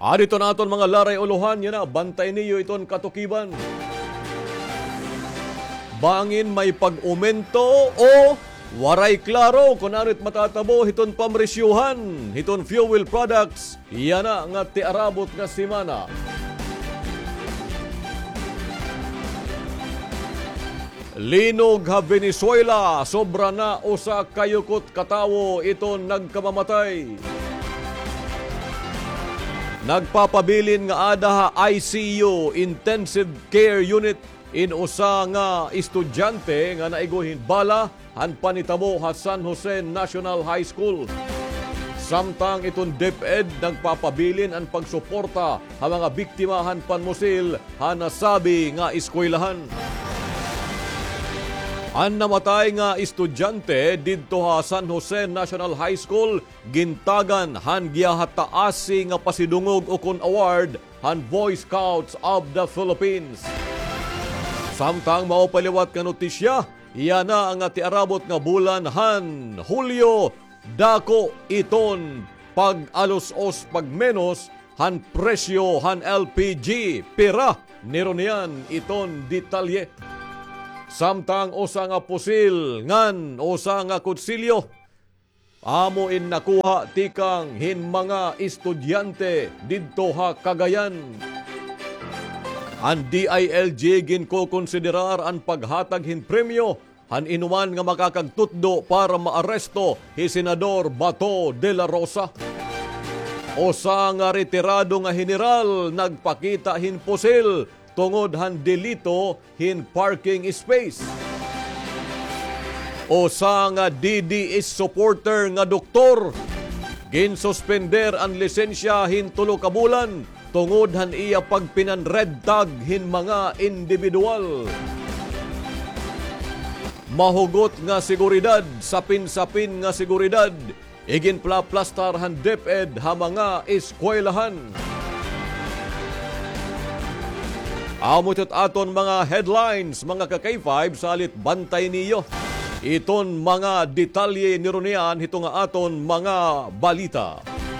Dito naton mga laray uluhan yan na bantay niyo iton katukiban. Bangin may pag-umento o waray klaro kung arit matatabo hiton pamresyuhan, hiton fuel products, yan na nga tiarabot nga simana. Linog ha Venezuela, sobra na usa kayukot katawo iton nagkamamatay. Nagpapabilin nga ada ha ICU, Intensive Care Unit, in usa nga estudyante nga naiguhin bala han panitabo ha San Jose National High School. Samtang iton DepEd nagpapabilin ang pagsuporta ha mga biktima han panmusil ha nasabi nga eskwelahan. Ang namatay nga estudyante didto ha San Jose National High School gintagan han gihataasi nga pasidungog ukon award han Boy Scouts of the Philippines. Samtang maupaliwat ka notisya, iyan na ang tiarabot nga bulan han Hulyo, dako iton pag-alos-os pagmenos han presyo han LPG, pera nironian iton detalye. Samtang usa nga pusil ngan usa nga kutsilyo amo in nakuha tikang hin mga estudyante didto ha Cagayan. Ang DILG ginkokonsiderar ang paghatag hin premyo han inuman nga makakagtutdo para maaresto hi Senador Bato de la Rosa. Usa nga retirado nga general nagpakita hin pusil tungod han delito hin parking space. Usa nga DDS supporter nga doktor ginsuspender ang lisensya hin 3 ka bulan tungod han iya pagpinan-red tag hin mga individual. Mahugot nga seguridad, sapin-sapin nga seguridad, iginplastar han DepEd ha mga eskwelahan. Amutot aton mga headlines, mga ka-K5, salit bantay niyo. Iton mga detalye nironian, hito nga aton mga balita.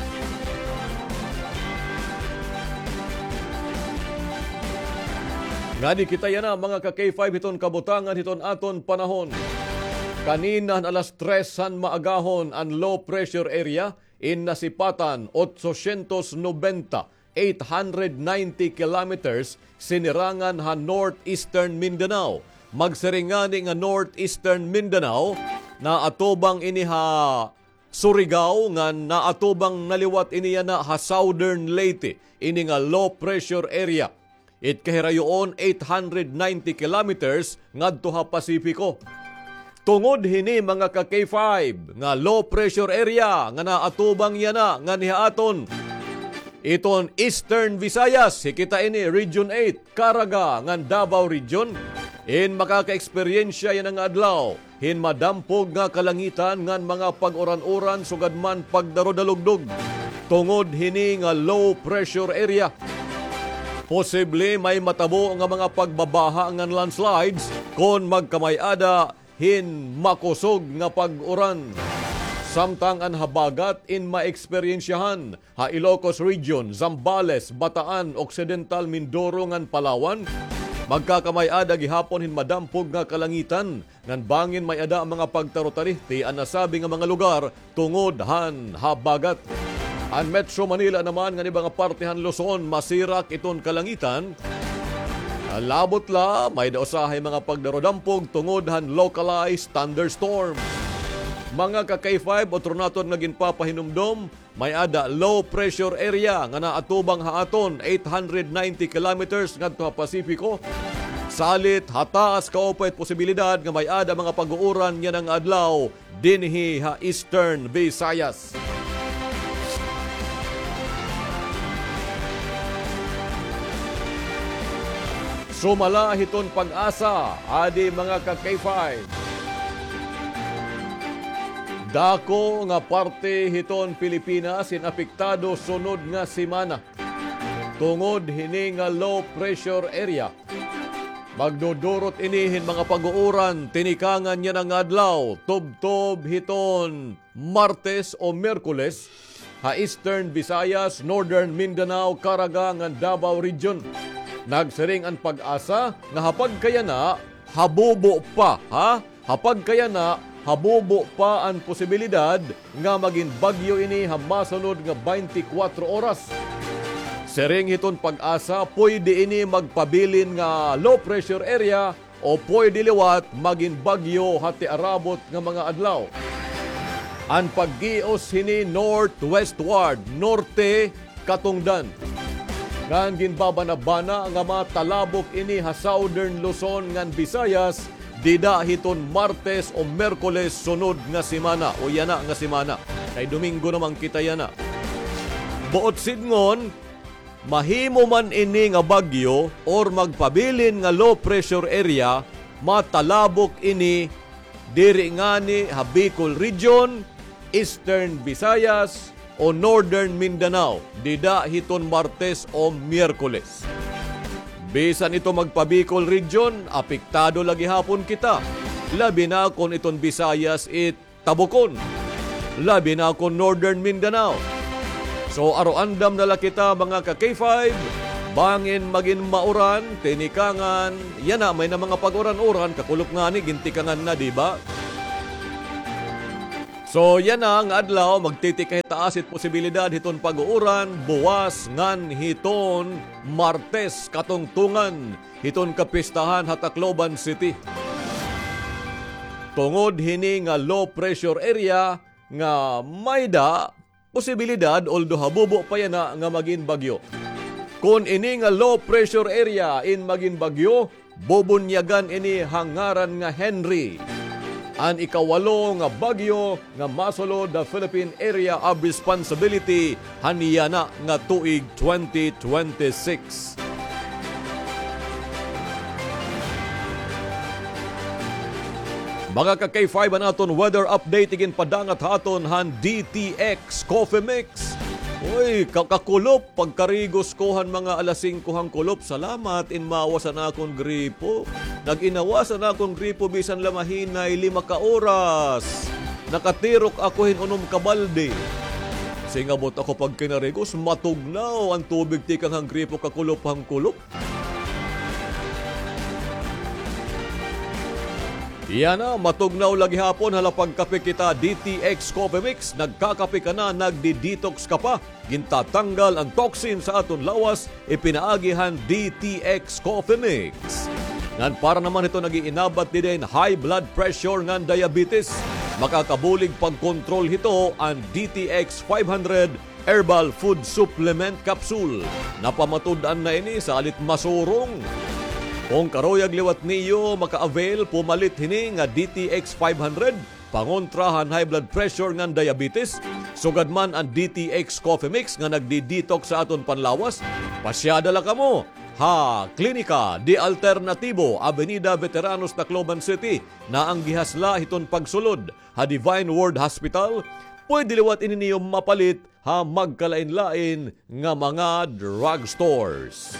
Ngani kita yan na mga ka-K5, hiton kabutangan, hiton aton panahon. Kanina alas 3 han maagahon ang low pressure area in nasipatan 890 890 kilometers sinirangan ha northeastern Mindanao. Magsiringani nga northeastern Mindanao na atubang ini ha Surigao nga naatubang naliwat ini na ha southern Leyte ini nga low pressure area. It kahirayoon 890 kilometers ngadto ha Pasifiko. Tungod hini mga ka-K5 nga low pressure area nga naatubang yana nga nihaton iton Eastern Visayas, hikita ini Region 8, Caraga, ngan Davao Region. In makaka-eksperyensya yan ang adlaw, hin madampog nga kalangitan ngan mga pag-uran-uran sugadman pagdarudalugdog. Tungod hini nga low pressure area. Posible may matabo nga mga pagbabaha ngan landslides kon magkamayada hin makusog nga pag-uran. Samtang ang habagat in maeksperiensyahan ha Ilocos Region, Zambales, Bataan, Occidental, Mindoro ngan Palawan, magkakamay-ada gihapon hin madampog nga kalangitan ngan bangin may ada ang mga pagtarotarihti ang nasabi nga mga lugar tungod han habagat. Ang Metro Manila naman nga ibang partihan Luzon masirak iton kalangitan. Labot la may dausahay mga pagdarodampog tungod han localized thunderstorm. Mga ka-K5 o tronaton nga ginpapahinumdom, may ada low pressure area nga naatubang haaton 890 kilometers ngadto ha Pasifiko. Salit hataas kaupay posibilidad nga may ada mga pag-uuran nga ng adlaw dinhi ha Eastern Visayas. Sumala hiton pag-asa adi mga ka-K5. Dako nga parte hiton Pilipinas inapektado sunod nga semana. Tungod hini nga low pressure area. Magdudurot inihin mga pag-uuran, tinikangan niya ng adlaw, tub-tub hiton Martes o Merkules, ha Eastern Visayas, Northern Mindanao, Caraga, nga Davao Region. Nagsiring ang pag-asa nga hapag kaya na habubo pa, ha? Hapag kaya na habubo pa ang posibilidad nga maging bagyo ini ha masunod nga 24 oras. Siring hiton pag-asa, pwede ini magpabilin nga low pressure area o pwede liwat maging bagyo hati arabot nga mga adlaw. Ang paggios hini northwestward, norte katungdan. Ngan ginbabanabana nga matalabok ini ha Southern Luzon ngan Visayas, dida hiton Martes o Merkoles sunod nga semana o yana nga semana. Kay Domingo naman kita yana. Buot sidngon, mahimo man ini nga bagyo or magpabilin nga low pressure area, matalabok ini diri ngani ha Bicol Region, Eastern Visayas o Northern Mindanao, dida hiton Martes o Miyerkules. Bisan ito magpa-Bicol Region, apektado lagi hapon kita. Labi na kung iton Visayas tabukon. Labi na kung Northern Mindanao. So aro-andam nala kita mga ka-K5, bangin magin mauran, tinikangan, yan na may na mga pag-uran-uran, kakulop nga ni, gintikangan na, di ba? So yan na ang adlaw, magtitikay taasit posibilidad hiton pag-uuran, buwas ngan hiton Martes katungtungan, hiton kapistahan ha Tacloban City. Tungod hini nga low pressure area nga may da posibilidad although habubo pa yan na nga maging bagyo. Kung ini nga low pressure area in maging bagyo, bubunyagan ini hangaran nga Henry. Ang ikawalo nga bagyo nga masulod the Philippine Area of Responsibility haniyana nga tuig 2026. Mga ka-K5 naton weather update igin padangat haton han DTX Coffee Mix. Uy, kakulop, pagkarigos ko han mga alas 5 hang kulop, salamat, inmawasan akong gripo. Nag-inawasan akong gripo bisan lamahinay 5 ka oras. Nakatirok ako hinunom kabalde. Singabot ako pag kinarigos, matugnaw ang tubig tikang hang gripo kakulop hang kulop. Yan na, matugnaw lagi hapon halapag kape kita DTX Coffee Mix. Nagkakape ka na, nagdi-detox ka pa. Gintatanggal ang toxin sa aton lawas, ipinaagihan DTX Coffee Mix. Ngan para naman ito nag-iinabat din high blood pressure ngan diabetes. Makakabulig pagkontrol hito ang DTX 500 Herbal Food Supplement Capsule. Napamatud-an na ini sa alit masurong. Kung karoyag liwat niyo maka-avail pumalit hini nga DTX 500 pangontrahan high blood pressure ngan diabetes, sugad man ang DTX Coffee Mix nga nagdi-detox sa aton panlawas, pasyada la kamo ha Klinika di Alternatibo, Avenida Veteranos, Tacloban City, na ang gihasla hiton pagsulod ha Divine Word Hospital. Pwede liwat ini niyo mapalit ha magkalain-lain nga mga drugstores.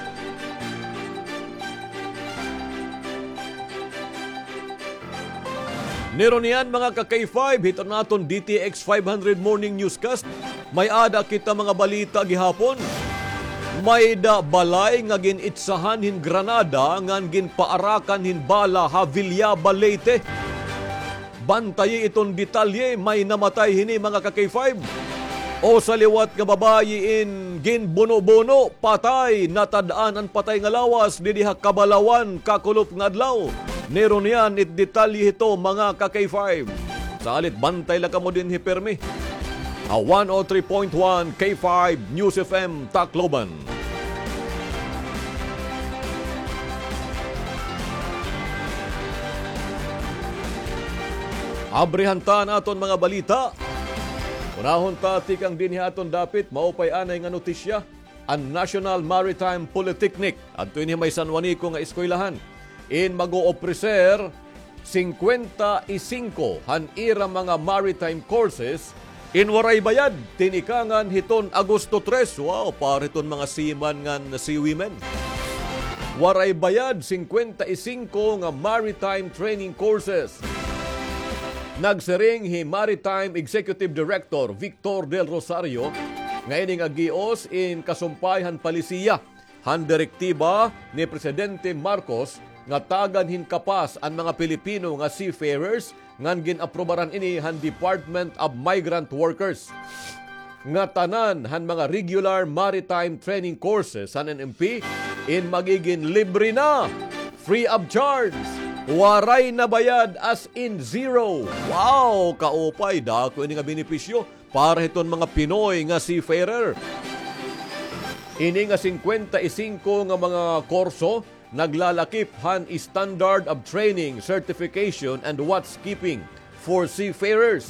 Nero niyan mga ka-K5, hito naton DTX 500 Morning Newscast. May ada kita mga balita gihapon. May da balay nga ginitsahan hin Granada ngan ginpaarakan hin bala ha Villaba Leyte. Bantayi iton detalye, may namatay hini mga ka-K5. O sa liwat nga babayi in ginbuno-buno, patay, natadaan ang patay nga lawas, didiha Kabalawan, kakulop nga adlaw. Nero niyan it detalye ito mga ka-K5. Sa alit bantay lang ka mo din hipermi. A 103.1 K5 News FM Tacloban. Abrihan naton mga balita. Unahon ta tikang dinhi aton dapit maupay anay nga notisya. Ang National Maritime Polytechnic adto ini may San Juanico nga eskwelahan in mag-o-ofrecer 55 han ira mga maritime courses in waray bayad tinikangan hiton Agosto 3. Wow, pariton mga seaman ngan sea women. Waray bayad 55 nga maritime training courses. Nagsiring hi Maritime Executive Director Victor Del Rosario Ngayon nga gios in kasumpayhan palisiya han direktiba ni Presidente Marcos nga taganhin kapas ang mga Pilipino nga seafarers ngan ginaprobaran ini han Department of Migrant Workers. Nga tanan han mga regular maritime training courses han NMP in magiging libre na, free of charge, waray na bayad as in zero. Wow, kaupay dako ini nga benepisyo para hiton mga Pinoy nga seafarer. Ini nga 55 nga mga kurso naglalakip han standard of training, certification and watchkeeping for seafarers.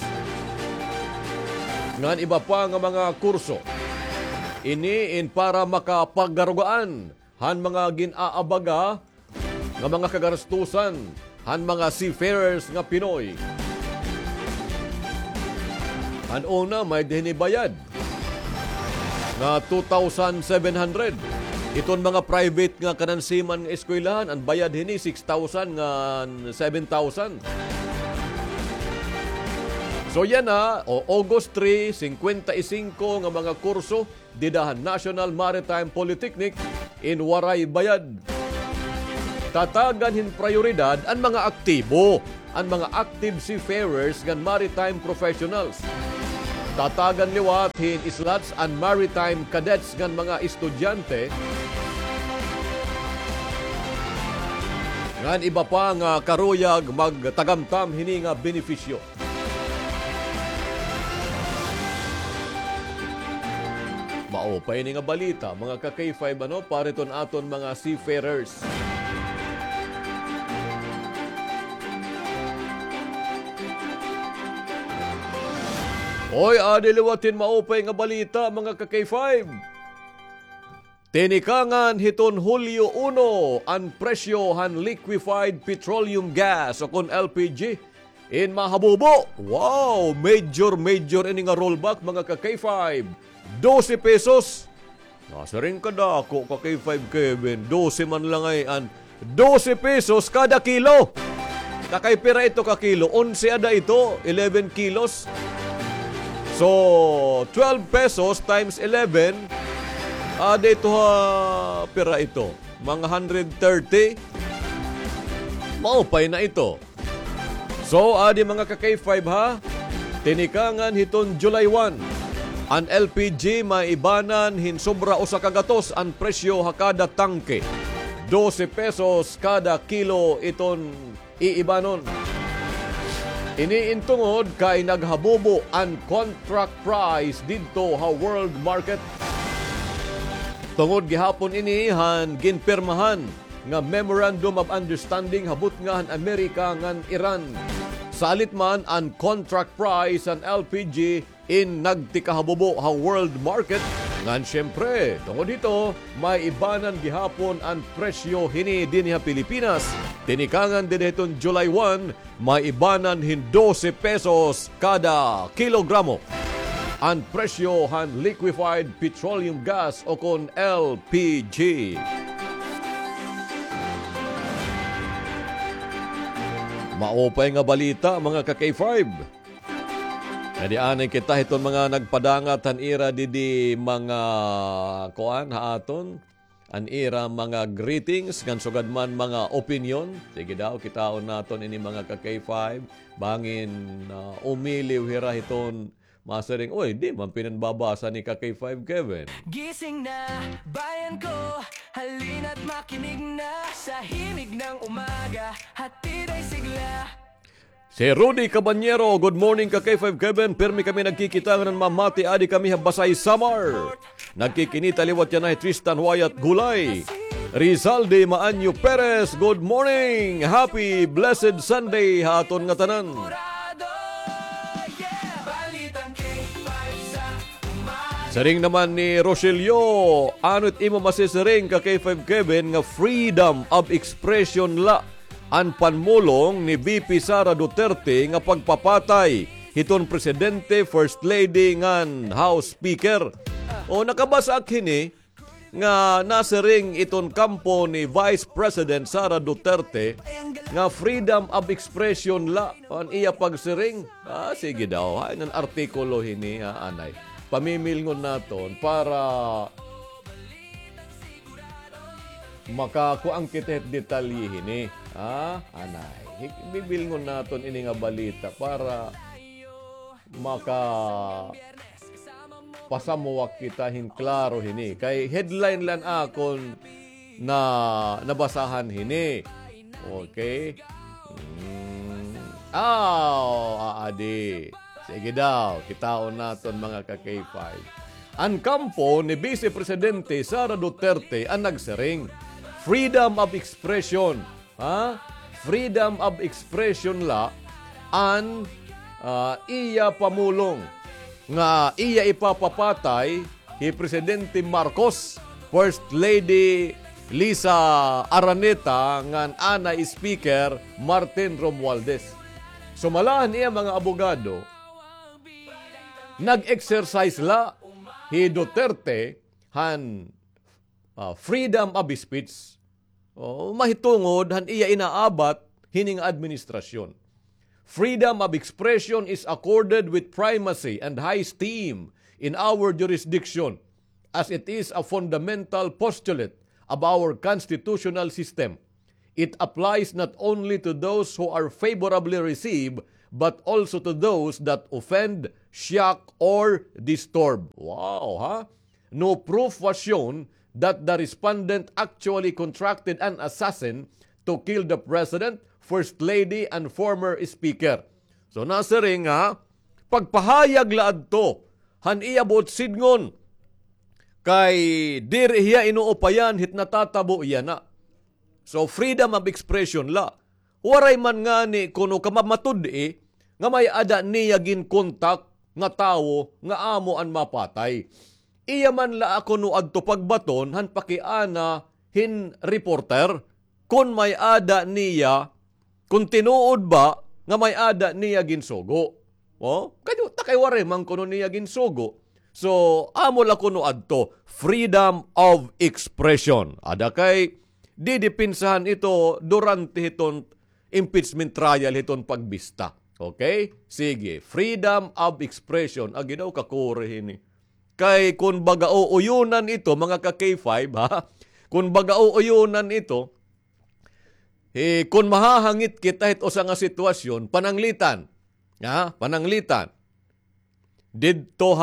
Ngan iba pa nga mga kurso ini in para makapaggarugaan han mga ginaabaga nga mga kagarastusan han mga seafarers nga Pinoy. Han una may dinibayad nga 2,700. Iton mga private nga kanansiman nga eskwelahan ang bayad hini 6,000 nga 7,000. So yan na, August 3, 55 nga mga kurso didahan National Maritime Polytechnic in waray bayad. Tatagan hin prioridad ang mga aktibo, ang mga active seafarers ngan maritime professionals. Tatagan liwat hin islats and maritime cadets ngan mga estudyante. Ngan iba pa nga karuyag magtagamtam hini nga benepisyo. Maopay ni nga balita, mga ka-K5 pariton aton mga seafarers. Oy, adiliwatin maopay nga balita, mga ka-K5. Tinikangan hiton Hulyo 1 ang presyo han liquefied petroleum gas o kun LPG in mahabubo. Wow, major ini nga rollback, mga ka-K5. 12 pesos. Nasa rin kadako ka kay 5 Kevin. 12 man lang ay 12 pesos kada kilo. Kakay pera ito ka kilo. 11 ada ito. 11 kilos. So, 12 pesos times 11. Dito pera ito. Mga 130. Maupay na ito. So, adi mga kakay 5 ha. Tinikangan hiton July 1. Ang LPG maibanan hin sobra o sa kagatos ang presyo hakada tangke. 12 pesos kada kilo iton iibanon. Iniintungod kay naghabubo ang contract price didto ha world market. Tungod gihapon ini han ginpirmahan nga Memorandum of Understanding habut nga han Amerika ngan Iran. Salit man ang contract price ang LPG in nagtikahabubo ha world market. Ngan siyempre, tungod dito, may ibanan gihapon ang presyo hini din ha Pilipinas. Tinikangan din itong July 1, may ibanan hin 12 pesos kada kilogramo. Ang presyo han liquefied petroleum gas o kon LPG. Maupay nga balita, mga ka-K5. Nadianay kita itong mga nagpadangat han ira didi mga kuan haaton. An ira mga greetings, kansugad man mga opinion. Sige daw, kitaon naton ini mga ka-K5. Bangin umiliw hira iton masaring, oy, di man pinanbabasa ni ka-K5 Kevin. Gising na, bayan ko, halina't makinig na sa himig ng umaga, hatid ay sigla. Si Rudy Cabanyero, good morning ka-K5 Kevin. Permi kami nagkikita ng mamati, adi kami habasay Samar. Nagkikinita liwat yan ay Tristan Wyatt Gulay. Rizalde Maanyo Perez, good morning. Happy blessed Sunday haton nga tanan. Saring naman ni Rogelio, ano't imo masisiring ka K5 Kevin nga freedom of expression la ang panmulong ni VP Sara Duterte nga pagpapatay hiton presidente, first lady ngan House Speaker. O nakabasa kini nga nasiring iton kampo ni Vice President Sara Duterte nga freedom of expression la ang iya pagsiring. Sige daw, hay nan artikulo hini anay. pamimilngon naton para makakuang kita detalyihin ni. Anay. Bibilngon naton ini nga balita para pasamuwak kita klaro hini. Kay headline lang akon na nabasahan hini. Okay? Adi. Sige daw, kitaon naton mga ka-K5. Ang kampo ni Vice Presidente Sara Duterte ang nagsering freedom of expression. Freedom of expression la an iya pamulong nga iya ipapapatay hi Presidente Marcos, First Lady Lisa Araneta ngan ana Speaker Martin Romualdez. Sumalahan iya mga abogado nag-exercise la hi Duterte han freedom of speech. Mahitungod han iya inaabat hining administrasyon. Freedom of expression is accorded with primacy and high esteem in our jurisdiction as it is a fundamental postulate of our constitutional system. It applies not only to those who are favorably received but also to those that offend, shock, or disturb. Wow, No proof was shown that the respondent actually contracted an assassin to kill the President, First Lady, and former Speaker. So nasa ring pagpahayag laad to, han iya bot sidngon, kay diri hiya inuupayan hit natatabo iya na. So freedom of expression la. Waray man nga ni kuno kamamatod nga may ada niya gin kontak nga tawo nga amo an mapatay. Iya man la ako no adto pagbaton han pakiana hin reporter kun may ada niya kung tinuod ba nga may ada niya ginsugo. Kadyo takay waray man kuno niya ginsugo. So amo la kuno adto freedom of expression. Ada kay didipinsahan ito durante hiton impeachment trial hiton pagbista. Okay? Sige. Freedom of expression. Daw kakure hini. Kay kung bagao-uyunan ito, mga ka-K5, kung bagao-uyunan ito, kung mahahangit kita ito sa nga sitwasyon, pananglitan. Pananglitan. Dito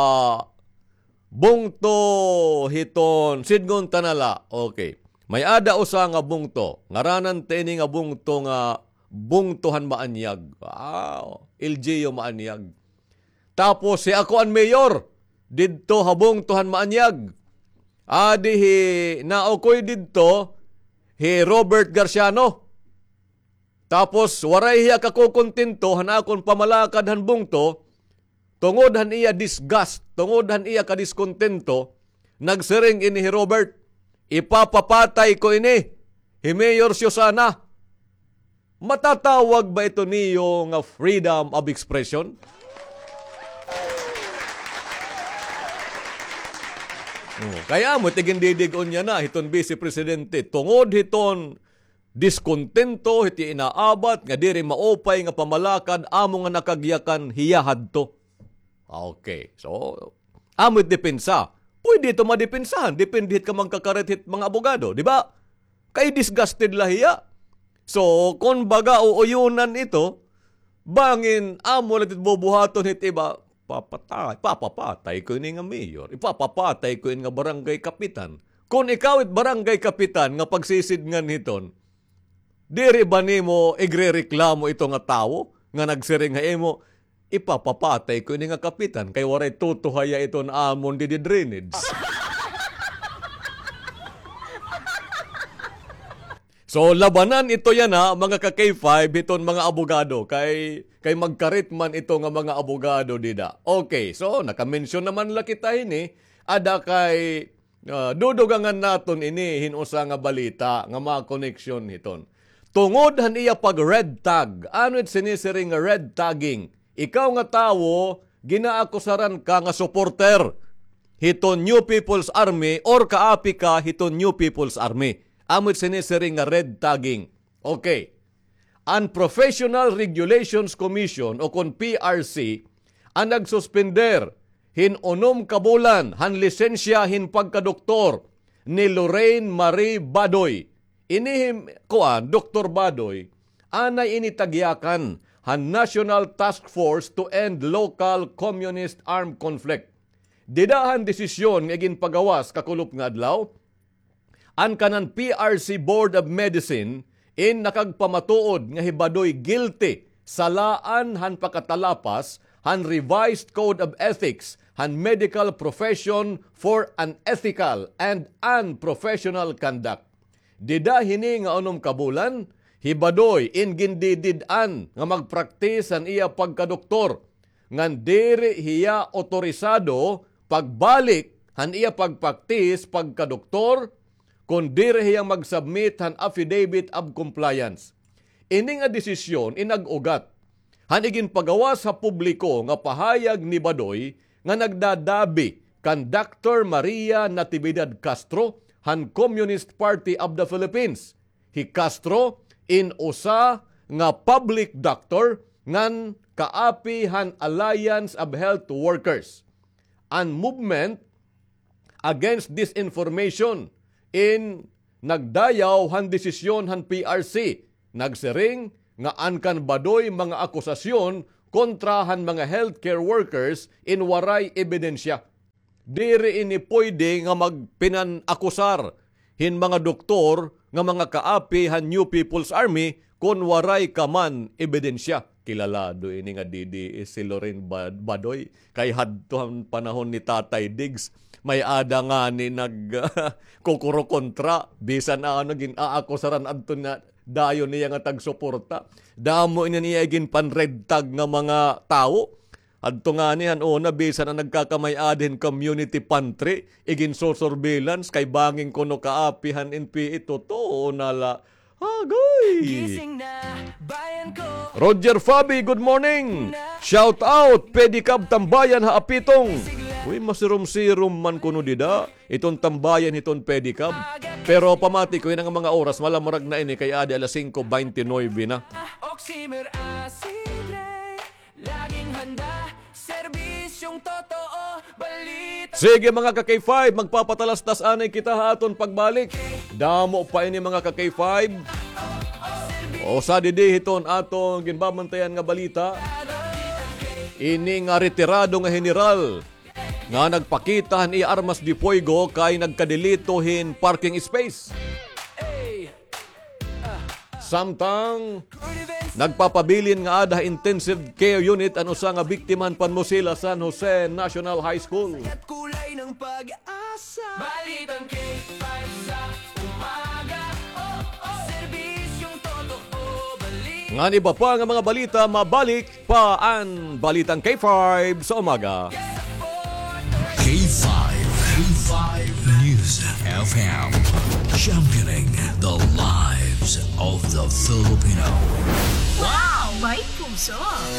bungto hiton, sidngon tanala. Okay. May ada usa nga bungto. Ngaranan teni nga bungto nga bungtuhan maanyag. Wow. LGU maanyag. Tapos si ako ang mayor. Didto habungtuhan maanyag. Adi naokoy didto Robert Garciano. Tapos waray hiya kakukontento hanakon pamalakad han bungto. Tungod han iya disgust. Tungod han iya kadiskontento. Nagsering ini Robert. Ipapapatay ko ini. Mayor Siosana. Matatawag ba ito niyo nga freedom of expression? Kaya mo tigindidigon niya na hiton Vice Presidente. Tungod hiton diskontento, hiti inaabat, nga diri maopay nga pamalakad, amo nga nakagyakan hiyahad to. Okay. So, amo depensa. Pwede ito madepensahan. Depende hit ka magkakaret mga abogado. Di ba? Kay disgusted lahiya. So, kung baga uyunan ito, bangin amo latit bubuhaton hit iba, papapatay ko ini nga mayor, ipapapatay ko ini nga barangay kapitan. Kung ikaw it barangay kapitan nga pagsisidngan hiton, diri ba nimo igrereklamo ito nga tao nga nagsiring nga imo, ipapapatay ko ini nga kapitan kay waray tutuhaya ito na amon di drainage. So, labanan ito yan mga ka-K5, iton mga abogado. Kay magkarit man ito nga mga abogado dida. Okay, so nakamention naman la kita ini. Ada kay dudugangan naton ini hinusa nga balita nga mga connection hiton. Tungod han iya pag red tag. Ano it sinisiring nga red tagging? Ikaw nga tawo, ginaakusaran ka nga supporter hiton New People's Army or kaapi ka hiton New People's Army. Amot sinisiring nga red tagging. Okay. Ang Professional Regulations Commission o kon PRC ang nagsuspender hinunom kabulan, han lisensya hin pagkadoktor ni Lorraine Marie Badoy. Inihim kuan, Dr. Badoy, anay initagyakan han National Task Force to End Local Communist Armed Conflict. Didahan desisyon nga ginpagawas kakulop nga adlaw, an kanan PRC Board of Medicine in nakagpamatuod nga hibadoy guilty salaan han pakatalapas han Revised Code of Ethics han Medical Profession for Unethical and Unprofessional Conduct. Dida hini nga unom kabulan, hibadoy in gindididan nga magpraktis an iya pagkadoktor, ngan diri hiya otorisado pagbalik han iya pagpraktis pagkadoktor, kung diri hiyang mag-submit han affidavit of compliance. Ini nga desisyon inag-ugat han iginpagawa sa publiko nga pahayag ni Badoy nga nagdadabi kan Dr. Maria Natividad Castro han Communist Party of the Philippines. Hi Castro in usa nga public doctor ngan kaapi han Alliance of Health Workers. An movement against disinformation in nagdayaw han desisyon han PRC. Nagsiring nga ankan Badoy mga akusasyon kontra han mga healthcare workers in waray ebidensya. Diri ini pwede nga magpinan-akusar hin mga doktor nga mga kaapi han New People's Army kon waray kaman ebidensya. Kilalado ini nga didi si Lorraine Badoy kay hadto panahon ni Tatay Diggs. May ada nga ni kukuro kontra bisan na gin-aakusaran adto na dayon niya nga tagsuporta. Damo niya gin pan-red tag nga mga tao. Adto nga niyan una bisan na nagkakamay-adin community pantry, igin surveillance kay banging kuno kaapihan NPA totoo nala. Agoy! Gising na, bayan ko. Roger Fabi, good morning! Shout out, Pedicab Tambayan Haapitong. Uy, masirom-sirom man kuno dida. Itong tambayan, itong Pedicab. Pero pamati ko yun ang mga oras, malamurag na ini kay Adi alas 5:29 na. Oximer Acidre, laging handa, serbisyong totoo, balita. Sige mga ka-K5, magpapatalastas anay kita haton pagbalik. Damo pa ini mga ka-K5. O sa didihiton atong ginbabantayan nga balita. Ini nga retirado nga general nga nagpakitan i armas di fuego kay nagkadelitohin parking space. Samtang nagpapabilin nga ada intensive care unit ano sa nga biktiman panmusila San Jose National High School. At kulay ng pag-asa, balitang K5 sa umaga. Serbisyong totoo, balita. Nga iba pa nga mga balita, mabalik pa ang balitang K5 sa umaga. K5 News FM, championing the lives of the Filipino. Wow! May puso!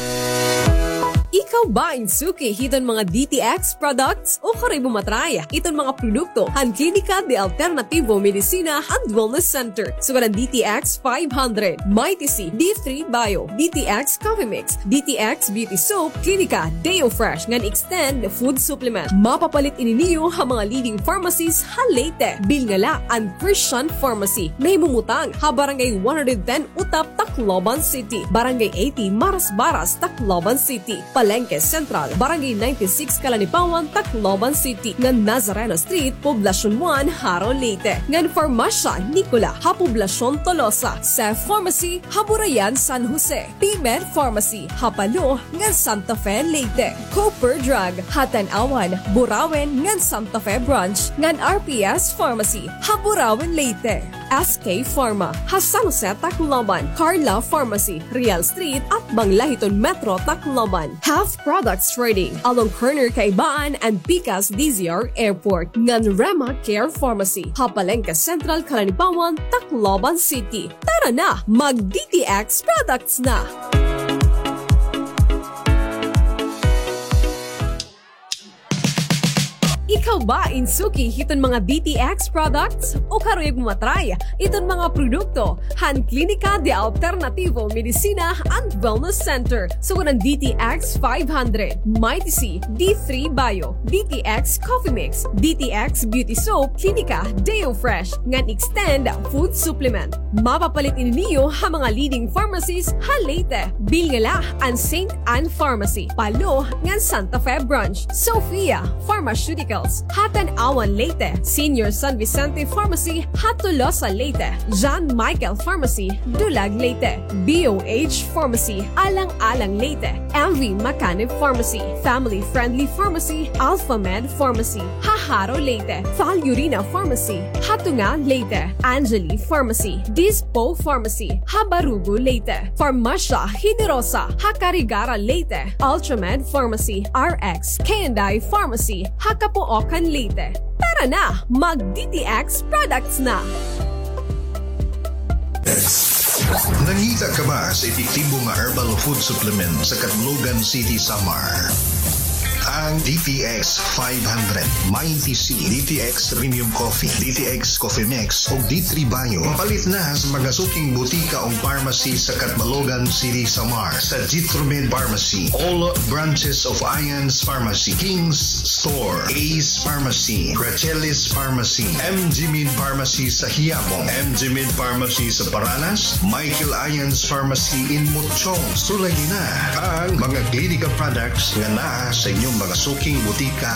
Ikaw ba insuki hiton mga DTX products o kare bumatraya iton mga produkto han Klinika de Alternativo Medicina and Wellness Center sugaran DTX 500, Mighty C, D3 Bio, DTX Coffee Mix, DTX Beauty Soap, Klinika Deo Fresh ngan extend food supplement. Mapapalit ininiyo ang mga leading pharmacies ha Leyte, Bilngala and Christian Pharmacy. Nahimumutang ha Barangay 110 Utap, Tacloban City, Barangay 80 Maras-Baras, Tacloban City, Palengke Central, Barangay 96 Kalanipawan, Tacloban City, ngan Nazareno Street, Poblacion 1, Haro, Leyte, ngan Farmasya Nicola, ha Poblacion Tolosa, Sef Pharmacy, ha Burayan, San Jose, P-Med Pharmacy, ha Palo, ngan Santa Fe, Leyte, Cooper Drug, ha Tanawan, Burawen, ngan Santa Fe Branch, ngan RPS Pharmacy, ha Burawen, Leyte, SK Pharma, ha San Jose, Tacloban, Carla Pharmacy, Real Street at Banglahiton Metro, Tacloban. Half Products Trading along Corner Kaibaan and Picas DZR Airport. Ngan Rema Care Pharmacy, Hapalengke Central, Kalanipawan, Tacloban City. Tara na, mag-DTX Products na! Ikaw ba insuki hiton mga DTX products o karoy matraya iton mga produkto han Klinika de Alternativo Medicina and Wellness Center so ng DTX 500, Mighty C, D3 Bio, DTX Coffee Mix, DTX Beauty Soap, Klinika Deo Fresh, ngan extend food supplement. Mapapalit niyo ha mga leading pharmacies ha Leyte, Bilngala and St. Anne Pharmacy, Palo ngan Santa Fe Branch, Sofia Pharmaceuticals, Hatan Awan Leyte, Senior San Vicente Pharmacy, Hatulosa Leyte, John Michael Pharmacy, Dulag Leyte, BOH Pharmacy, Alang-Alang Leyte, MV Macanib Pharmacy, Family Friendly Pharmacy, Alpha Med Pharmacy, Haharo Leyte, Falyurina Pharmacy, Hatunga Leyte, Angeli Pharmacy, Dispo Pharmacy, Habarugo Leyte, Farmacia Hiderosa, Hakarigara Leyte, Ultramed Pharmacy, RX K&I Pharmacy, Hakapuokan Leyte. Tara na, mag-DTX products na! Nangita ka ba sa epektibong nga herbal food supplement sa Catlogan City, Samar? Ang DTX 500, Mighty C, DTX Premium Coffee, DTX Coffee Mix o D3 Bio palit na sa mga suking butika o pharmacy sa Catlogan City, Samar sa Jitromed Pharmacy, all branches of Ions Pharmacy, King's Store, Ace Pharmacy, Grachelis Pharmacy, MG Mid Pharmacy sa Hiabong, MG Mid Pharmacy sa Paranas, Michael Ions Pharmacy in Mutchong. Sulay na ang mga klinika products nga naa sa inyong mga suking butika